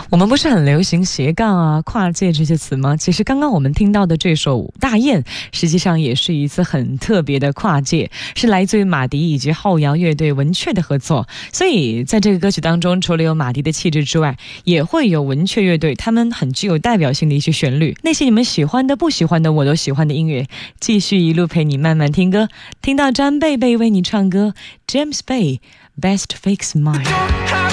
我们不是很流行斜杠啊、跨界这些词吗？其实刚刚我们听到的这首《大雁》，实际上也是一次很特别的跨界，是来自于马迪以及后摇乐队文雀的合作。所以在这个歌曲当中，除了有马迪的气质之外，也会有文雀乐队他们很具有代表性的一些旋律，那些你们喜欢的、不喜欢的，我都喜欢的音乐，继续一路陪你慢慢听歌，听到詹贝贝为你唱歌 ，James Bay Best Fix Mine。